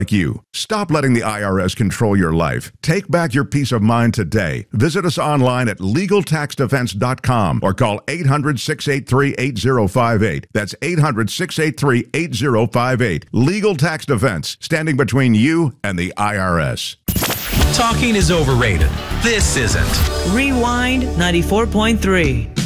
you. Stop letting the IRS control your life. Take back your peace of mind today. Visit us online at LegalTaxDefense.com or call 800-683-8058. That's 800-683-8058. Legal Tax Defense, standing between you and the IRS. Talking is overrated. This isn't. Rewind 94.3.